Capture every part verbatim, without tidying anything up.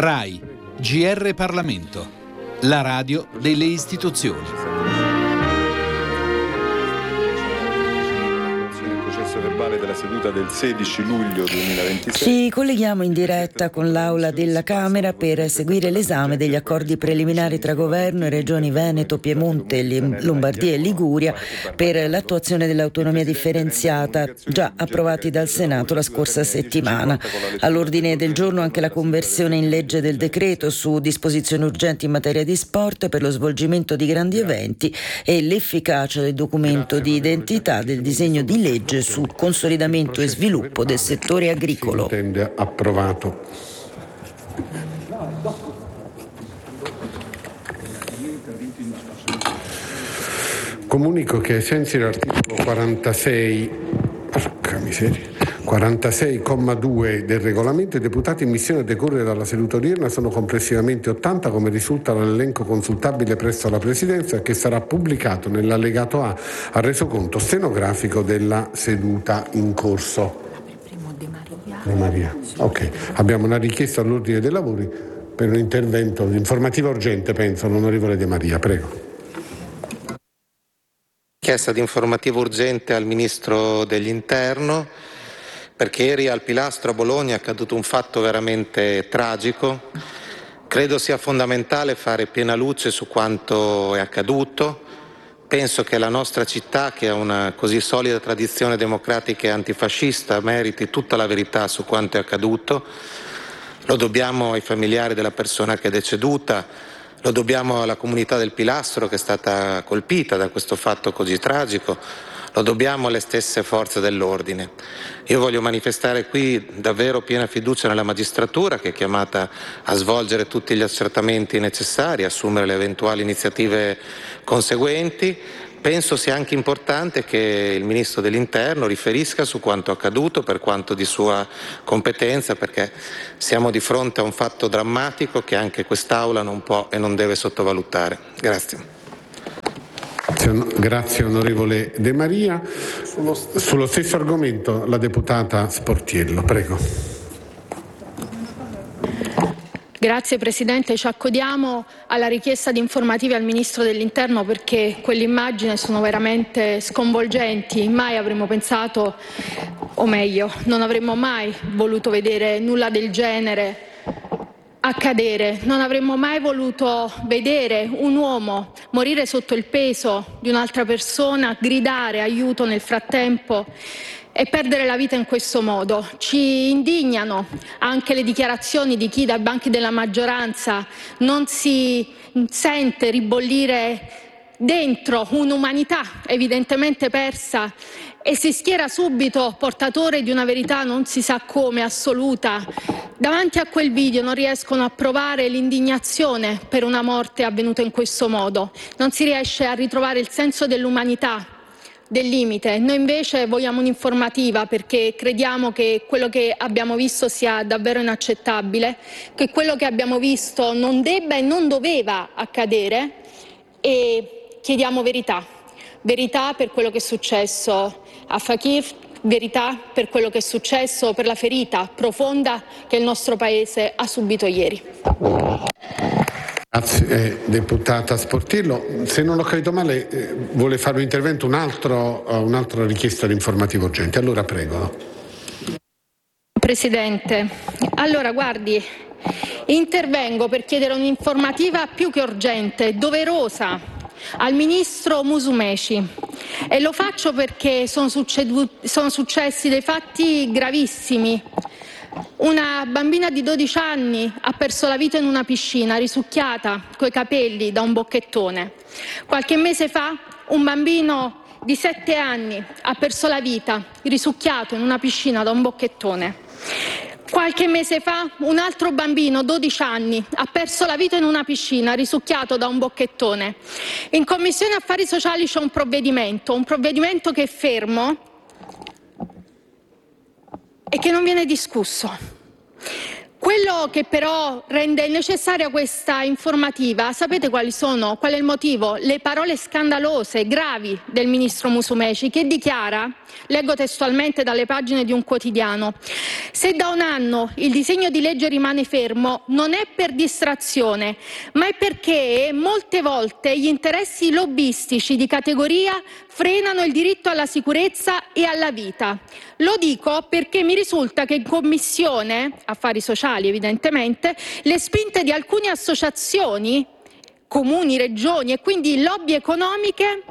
RAI, G R Parlamento, la radio delle istituzioni. Verbale della seduta del sedici luglio duemilaventisei. Ci colleghiamo in diretta con l'Aula della Camera per seguire l'esame degli accordi preliminari tra Governo e Regioni Veneto, Piemonte, Lombardia e Liguria per l'attuazione dell'autonomia differenziata, già approvati dal Senato la scorsa settimana. All'ordine del giorno anche la conversione in legge del decreto su disposizioni urgenti in materia di sport per lo svolgimento di grandi eventi e l'efficacia del documento di identità del disegno di legge su consolidamento e sviluppo del settore agricolo. Si intende approvato. Comunico che ai sensi dell'articolo quarantasei, porca miseria, quarantasei comma due del regolamento, i deputati in missione a decorrere dalla seduta odierna sono complessivamente ottanta, come risulta dall'elenco consultabile presso la Presidenza, che sarà pubblicato nell'allegato A al resoconto stenografico della seduta in corso. De Maria. Ok, abbiamo una richiesta all'ordine dei lavori per un intervento di informativa urgente, penso, l'onorevole De Maria, prego. Richiesta di informativa urgente al Ministro dell'Interno, perché ieri al Pilastro a Bologna è accaduto un fatto veramente tragico. Credo sia fondamentale fare piena luce su quanto è accaduto. Penso che la nostra città, che ha una così solida tradizione democratica e antifascista, meriti tutta la verità su quanto è accaduto. Lo dobbiamo ai familiari della persona che è deceduta, lo dobbiamo alla comunità del Pilastro che è stata colpita da questo fatto così tragico, lo dobbiamo alle stesse forze dell'ordine. Io voglio manifestare qui davvero piena fiducia nella magistratura, che è chiamata a svolgere tutti gli accertamenti necessari, assumere le eventuali iniziative conseguenti. Penso sia anche importante che il Ministro dell'Interno riferisca su quanto accaduto per quanto di sua competenza, perché siamo di fronte a un fatto drammatico che anche quest'Aula non può e non deve sottovalutare. Grazie. Grazie onorevole De Maria. Sullo stesso argomento la deputata Sportiello, prego. Grazie Presidente, ci accodiamo alla richiesta di informative al Ministro dell'Interno perché quelle immagini sono veramente sconvolgenti. Mai avremmo pensato, o meglio, non avremmo mai voluto vedere nulla del genere accadere. Non avremmo mai voluto vedere un uomo morire sotto il peso di un'altra persona, gridare aiuto nel frattempo e perdere la vita in questo modo. Ci indignano anche le dichiarazioni di chi dai banchi della maggioranza non si sente ribollire dentro un'umanità evidentemente persa e si schiera subito portatore di una verità non si sa come assoluta. Davanti a quel video non riescono a provare l'indignazione per una morte avvenuta in questo modo, non si riesce a ritrovare il senso dell'umanità, del limite. Noi invece vogliamo un'informativa perché crediamo che quello che abbiamo visto sia davvero inaccettabile, che quello che abbiamo visto non debba e non doveva accadere e chiediamo verità. Verità per quello che è successo a Fakir, verità per quello che è successo, per la ferita profonda che il nostro Paese ha subito ieri. Grazie eh, deputata Sportillo. Se non ho capito male eh, vuole fare un intervento, un altro, uh, un'altra richiesta di informativa urgente. Allora prego. Presidente, allora guardi, intervengo per chiedere un'informativa più che urgente, doverosa al Ministro Musumeci e lo faccio perché sono, sono successi dei fatti gravissimi. Una bambina di dodici anni ha perso la vita in una piscina, risucchiata coi capelli da un bocchettone. Qualche mese fa un bambino di sette anni ha perso la vita, risucchiato in una piscina da un bocchettone. Qualche mese fa un altro bambino, dodici anni, ha perso la vita in una piscina, risucchiato da un bocchettone. In Commissione Affari Sociali c'è un provvedimento, un provvedimento che è fermo e che non viene discusso. Quello Quello che però rende necessaria questa informativa, sapete quali sono? Qual è il motivo? Le parole scandalose, gravi del ministro Musumeci, che dichiara, leggo testualmente dalle pagine di un quotidiano: se da un anno il disegno di legge rimane fermo non è per distrazione, ma è perché molte volte gli interessi lobbistici di categoria frenano il diritto alla sicurezza e alla vita. Lo dico perché mi risulta che in Commissione Affari Sociali, evidentemente, le spinte di alcune associazioni, comuni, regioni e quindi lobby economiche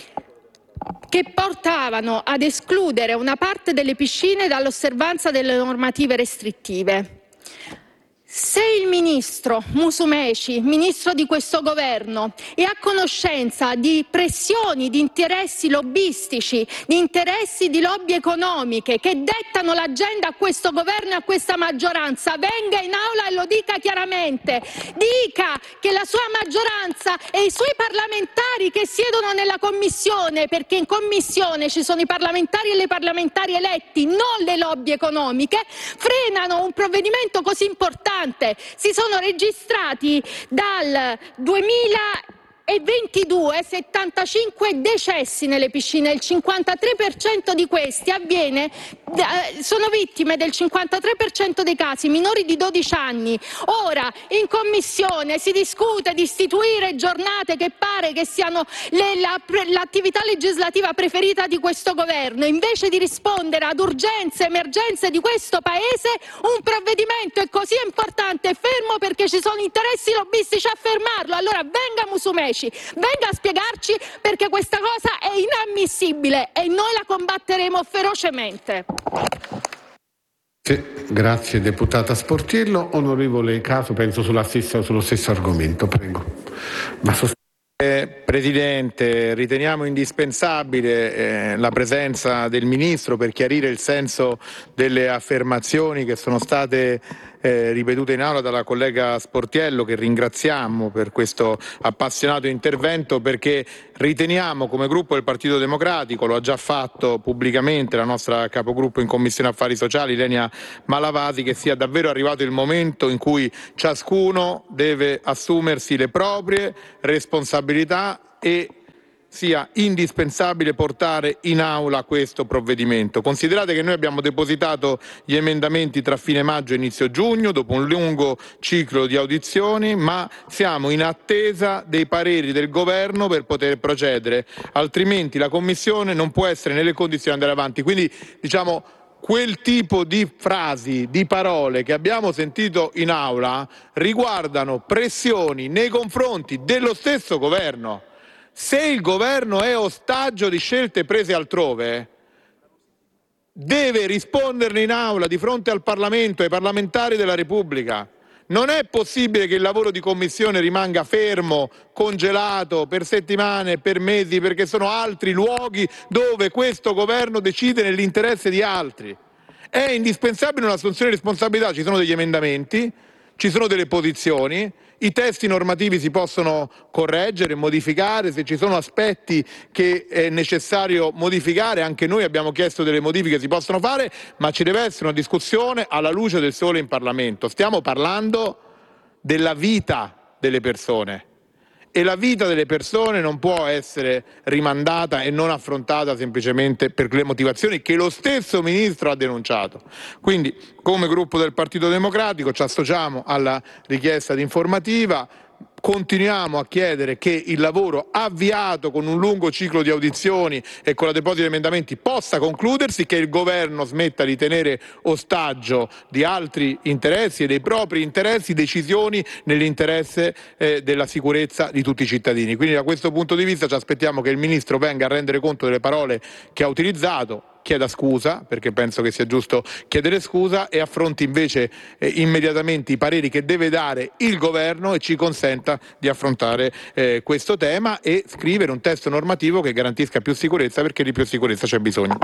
che portavano ad escludere una parte delle piscine dall'osservanza delle normative restrittive. Se il ministro Musumeci, ministro di questo governo, è a conoscenza di pressioni, di interessi lobbistici, di interessi di lobby economiche che dettano l'agenda a questo governo e a questa maggioranza, venga in aula e lo dica chiaramente. Dica che la sua maggioranza e i suoi parlamentari che siedono nella commissione, perché in commissione ci sono i parlamentari e le parlamentari eletti, non le lobby economiche, frenano un provvedimento così importante. Si sono registrati dal duemilaventidue settantacinque decessi nelle piscine, il cinquantatré per cento di questi avviene, sono vittime del cinquantatré per cento dei casi minori di dodici anni. Ora in commissione si discute di istituire giornate che pare che siano le, la, l'attività legislativa preferita di questo governo. Invece di rispondere ad urgenze, emergenze di questo paese, un provvedimento è così importante e fermo perché ci sono interessi lobbistici a fermarlo. Allora venga Musumeci, venga a spiegarci perché questa cosa è inammissibile e noi la combatteremo ferocemente. Sì, grazie deputata Sportiello. Onorevole Caso, penso sulla stessa, sullo stesso argomento, prego. Ma sost- Eh, Presidente, riteniamo indispensabile eh, la presenza del Ministro per chiarire il senso delle affermazioni che sono state eh, ripetute in aula dalla collega Sportiello, che ringraziamo per questo appassionato intervento, perché riteniamo come gruppo del Partito Democratico, lo ha già fatto pubblicamente la nostra capogruppo in Commissione Affari Sociali, Lenia Malavasi, che sia davvero arrivato il momento in cui ciascuno deve assumersi le proprie responsabilità e sia indispensabile portare in aula questo provvedimento. Considerate che noi abbiamo depositato gli emendamenti tra fine maggio e inizio giugno, dopo un lungo ciclo di audizioni, ma siamo in attesa dei pareri del Governo per poter procedere, altrimenti la Commissione non può essere nelle condizioni di andare avanti. Quindi, diciamo, quel tipo di frasi, di parole che abbiamo sentito in aula riguardano pressioni nei confronti dello stesso governo. Se il governo è ostaggio di scelte prese altrove, deve risponderne in aula di fronte al Parlamento, ai parlamentari della Repubblica. Non è possibile che il lavoro di commissione rimanga fermo, congelato per settimane, per mesi, perché sono altri luoghi dove questo governo decide nell'interesse di altri. È indispensabile un'assunzione di responsabilità, ci sono degli emendamenti, ci sono delle posizioni, i testi normativi si possono correggere, modificare, se ci sono aspetti che è necessario modificare, anche noi abbiamo chiesto delle modifiche, si possono fare, ma ci deve essere una discussione alla luce del sole in Parlamento. Stiamo parlando della vita delle persone e la vita delle persone non può essere rimandata e non affrontata semplicemente per le motivazioni che lo stesso Ministro ha denunciato. Quindi, come gruppo del Partito Democratico ci associamo alla richiesta di informativa, continuiamo a chiedere che il lavoro avviato con un lungo ciclo di audizioni e con la deposito di emendamenti possa concludersi, che il governo smetta di tenere ostaggio di altri interessi e dei propri interessi decisioni nell'interesse eh, della sicurezza di tutti i cittadini. Quindi da questo punto di vista ci aspettiamo che il Ministro venga a rendere conto delle parole che ha utilizzato, chieda scusa, perché penso che sia giusto chiedere scusa, e affronti invece eh, immediatamente i pareri che deve dare il governo e ci consenta di affrontare eh, questo tema e scrivere un testo normativo che garantisca più sicurezza, perché di più sicurezza c'è bisogno.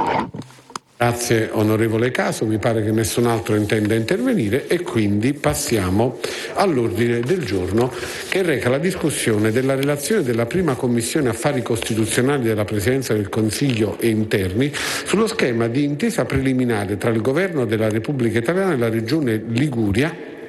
Grazie onorevole Caso, mi pare che nessun altro intenda intervenire e quindi passiamo all'ordine del giorno, che reca la discussione della relazione della prima Commissione Affari Costituzionali della Presidenza del Consiglio e Interni sullo schema di intesa preliminare tra il Governo della Repubblica Italiana e la Regione Liguria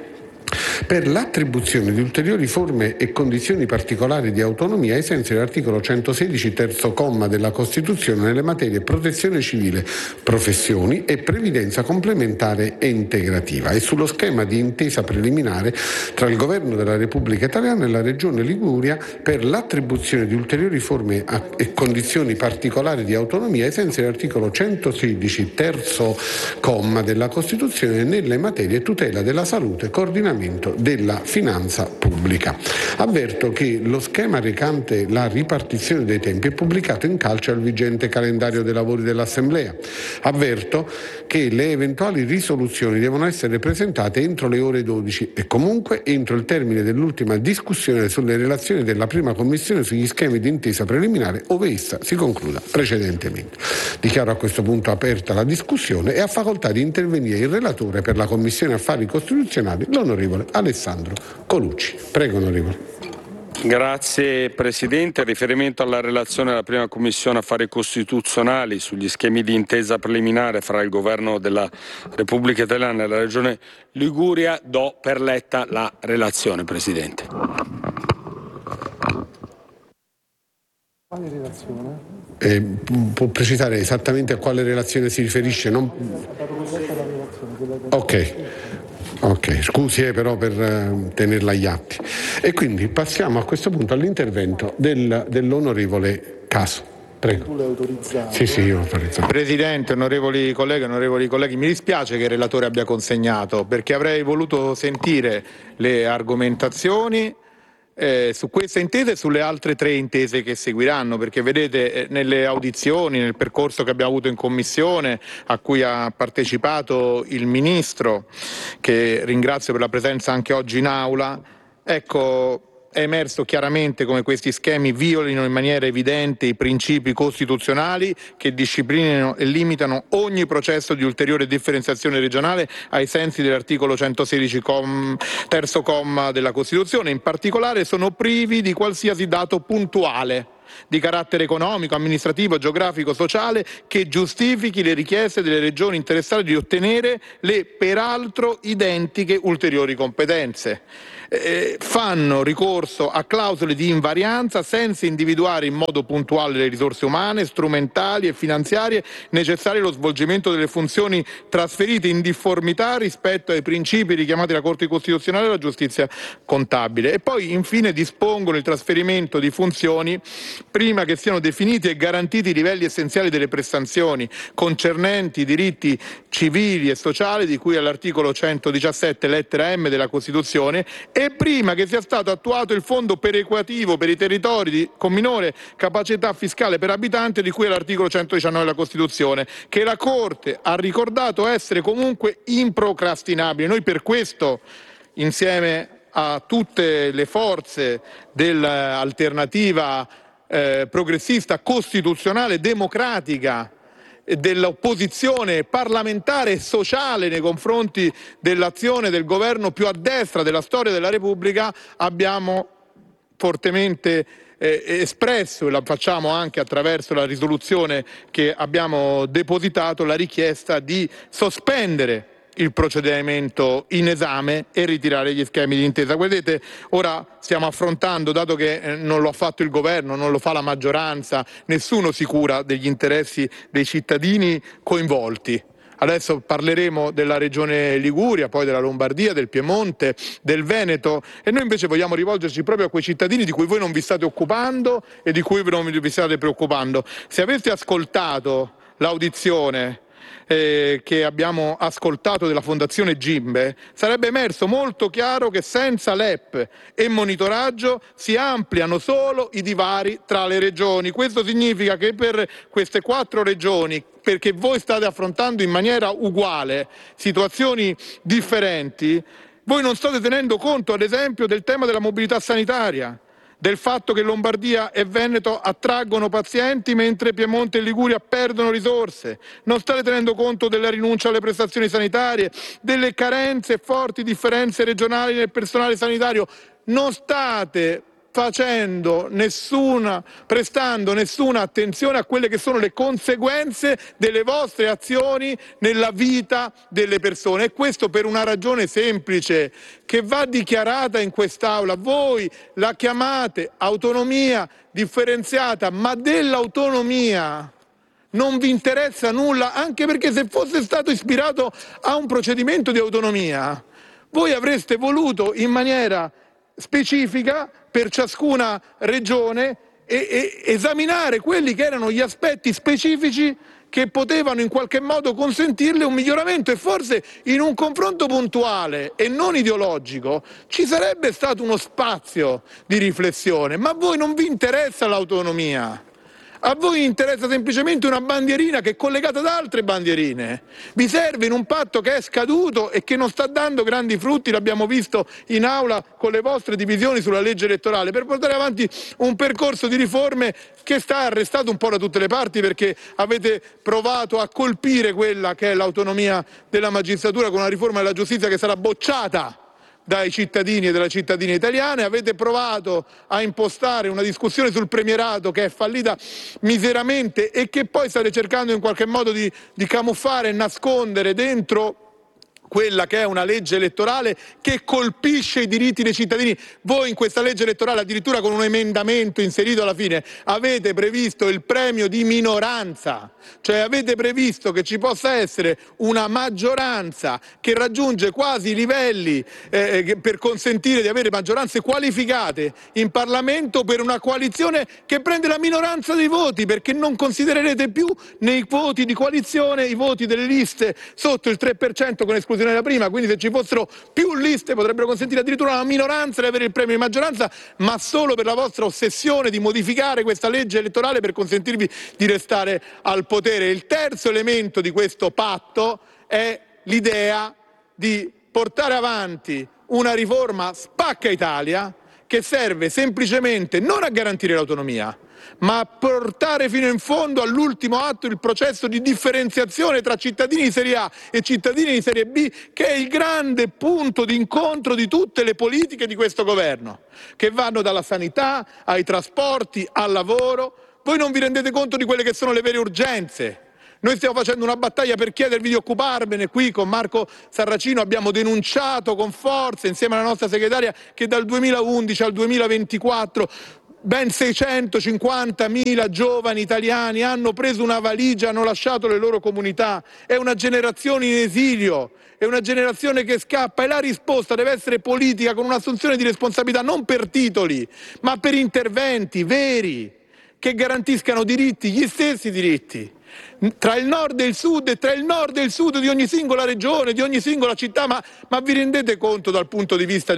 per l'attribuzione di ulteriori forme e condizioni particolari di autonomia ai sensi dell'articolo centosedici terzo comma della Costituzione nelle materie protezione civile, professioni e previdenza complementare e integrativa e sullo schema di intesa preliminare tra il Governo della Repubblica Italiana e la Regione Liguria per l'attribuzione di ulteriori forme e condizioni particolari di autonomia ai sensi dell'articolo centosedici terzo comma della Costituzione nelle materie tutela della salute, coordinamento della finanza pubblica. Avverto che lo schema recante la ripartizione dei tempi è pubblicato in calce al vigente calendario dei lavori dell'Assemblea. Avverto che le eventuali risoluzioni devono essere presentate entro le ore dodici e comunque entro il termine dell'ultima discussione sulle relazioni della prima commissione sugli schemi di intesa preliminare, ove essa si concluda precedentemente. Dichiaro a questo punto aperta la discussione e ha facoltà di intervenire il relatore per la Commissione Affari Costituzionali, l'onorevole Alessandro Colucci. Prego, onorevole. Grazie Presidente. In riferimento alla relazione della prima Commissione Affari Costituzionali sugli schemi di intesa preliminare fra il Governo della Repubblica Italiana e la Regione Liguria, do per letta la relazione, Presidente. Quale relazione? Eh, può precisare esattamente a quale relazione si riferisce? Non... Ok. Ok, scusi eh, però per eh, tenerla agli atti. E quindi passiamo a questo punto all'intervento del, dell'onorevole Caso. Prego. Tu l'hai autorizzato? Sì, sì, io l'ho autorizzato. Presidente, onorevoli colleghi, onorevoli colleghi, mi dispiace che il relatore abbia consegnato, perché avrei voluto sentire le argomentazioni Eh, su questa intesa e sulle altre tre intese che seguiranno, perché vedete eh, nelle audizioni, nel percorso che abbiamo avuto in commissione a cui ha partecipato il Ministro, che ringrazio per la presenza anche oggi in aula, ecco, è emerso chiaramente come questi schemi violino in maniera evidente i principi costituzionali che disciplinano e limitano ogni processo di ulteriore differenziazione regionale ai sensi dell'articolo centosedici com, terzo comma della Costituzione. In particolare sono privi di qualsiasi dato puntuale di carattere economico, amministrativo, geografico, sociale che giustifichi le richieste delle regioni interessate di ottenere le peraltro identiche ulteriori competenze. Eh, fanno ricorso a clausole di invarianza senza individuare in modo puntuale le risorse umane, strumentali e finanziarie necessarie allo svolgimento delle funzioni trasferite in difformità rispetto ai principi richiamati dalla Corte Costituzionale e alla giustizia contabile. E poi infine dispongono il trasferimento di funzioni prima che siano definiti e garantiti i livelli essenziali delle prestazioni concernenti i diritti civili e sociali di cui all'articolo centodiciassette lettera M della Costituzione e prima che sia stato attuato il fondo perequativo per i territori di, con minore capacità fiscale per abitante di cui all'articolo centodiciannove della Costituzione, che la Corte ha ricordato essere comunque improcrastinabile. Noi per questo, insieme a tutte le forze dell'alternativa eh, progressista, costituzionale, democratica, dell'opposizione parlamentare e sociale nei confronti dell'azione del governo più a destra della storia della Repubblica, abbiamo fortemente eh, espresso, e la facciamo anche attraverso la risoluzione che abbiamo depositato, la richiesta di sospendere il procedimento in esame e ritirare gli schemi di intesa. Vedete, ora stiamo affrontando, dato che eh, non lo ha fatto il governo, non lo fa la maggioranza, nessuno si cura degli interessi dei cittadini coinvolti. Adesso parleremo della Regione Liguria, poi della Lombardia, del Piemonte, del Veneto, e noi invece vogliamo rivolgerci proprio a quei cittadini di cui voi non vi state occupando e di cui non vi state preoccupando. Se aveste ascoltato l'audizione Eh, che abbiamo ascoltato della Fondazione Gimbe, sarebbe emerso molto chiaro che senza l'E P e monitoraggio si ampliano solo i divari tra le regioni. Questo significa che per queste quattro regioni, perché voi state affrontando in maniera uguale situazioni differenti, voi non state tenendo conto, ad esempio, del tema della mobilità sanitaria, del fatto che Lombardia e Veneto attraggono pazienti mentre Piemonte e Liguria perdono risorse. Non state tenendo conto della rinuncia alle prestazioni sanitarie, delle carenze e forti differenze regionali nel personale sanitario. Non state facendo nessuna, prestando nessuna attenzione a quelle che sono le conseguenze delle vostre azioni nella vita delle persone, e questo per una ragione semplice che va dichiarata in quest'Aula. Voi la chiamate autonomia differenziata, ma dell'autonomia non vi interessa nulla, anche perché se fosse stato ispirato a un procedimento di autonomia, voi avreste voluto in maniera specifica per ciascuna regione e, e, esaminare quelli che erano gli aspetti specifici che potevano in qualche modo consentirle un miglioramento, e forse in un confronto puntuale e non ideologico ci sarebbe stato uno spazio di riflessione. Ma a voi non vi interessa l'autonomia. A voi interessa semplicemente una bandierina che è collegata ad altre bandierine. Vi serve in un patto che è scaduto e che non sta dando grandi frutti, l'abbiamo visto in aula con le vostre divisioni sulla legge elettorale, per portare avanti un percorso di riforme che sta arrestato un po' da tutte le parti, perché avete provato a colpire quella che è l'autonomia della magistratura con una riforma della giustizia che sarà bocciata dai cittadini e dalle cittadine italiane. Avete provato a impostare una discussione sul premierato che è fallita miseramente e che poi state cercando in qualche modo di, di camuffare e nascondere dentro quella che è una legge elettorale che colpisce i diritti dei cittadini. Voi in questa legge elettorale, addirittura con un emendamento inserito alla fine, avete previsto il premio di minoranza, cioè avete previsto che ci possa essere una maggioranza che raggiunge quasi i livelli eh, per consentire di avere maggioranze qualificate in Parlamento per una coalizione che prende la minoranza dei voti, perché non considererete più nei voti di coalizione i voti delle liste sotto il tre per cento con esclusione della prima, quindi se ci fossero più liste potrebbero consentire addirittura una minoranza di avere il premio di maggioranza, ma solo per la vostra ossessione di modificare questa legge elettorale per consentirvi di restare al potere. Il terzo elemento di questo patto è l'idea di portare avanti una riforma spacca Italia che serve semplicemente non a garantire l'autonomia, ma a portare fino in fondo all'ultimo atto il processo di differenziazione tra cittadini di serie A e cittadini di serie B, che è il grande punto di incontro di tutte le politiche di questo governo, che vanno dalla sanità ai trasporti al lavoro. Voi non vi rendete conto di quelle che sono le vere urgenze. Noi stiamo facendo una battaglia per chiedervi di occuparvene. Qui con Marco Sarracino abbiamo denunciato con forza, insieme alla nostra segretaria, che dal duemilaundici al duemilaventiquattro ben seicentocinquantamila giovani italiani hanno preso una valigia, hanno lasciato le loro comunità. È una generazione in esilio, è una generazione che scappa, e la risposta deve essere politica, con un'assunzione di responsabilità non per titoli, ma per interventi veri che garantiscano diritti, gli stessi diritti, tra il nord e il sud, e tra il nord e il sud di ogni singola regione, di ogni singola città. Ma, ma vi rendete conto dal punto di vista